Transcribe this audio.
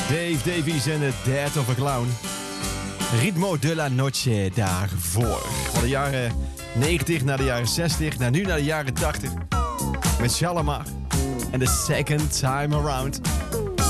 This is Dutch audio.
Dave Davies en The Death of a Clown. Ritmo de la Noche daarvoor. Van de jaren 90 naar de jaren 60, naar nu naar de jaren 80. Met Shalamar en The Second Time Around.